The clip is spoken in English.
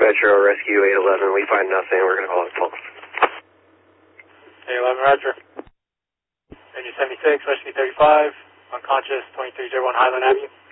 Metro, Rescue 811. We find nothing. We're going to call it false. 811, Roger. Engine 76, Rescue 35, unconscious, 2301 Highland Avenue.